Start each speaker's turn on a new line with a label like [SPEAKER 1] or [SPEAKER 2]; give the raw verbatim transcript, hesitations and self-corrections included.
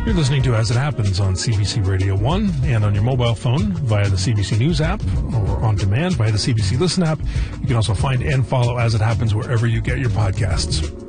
[SPEAKER 1] You're listening to As It Happens on C B C Radio one and on your mobile phone via the C B C News app or on demand via the C B C Listen app. You can also find and follow As It Happens wherever you get your podcasts.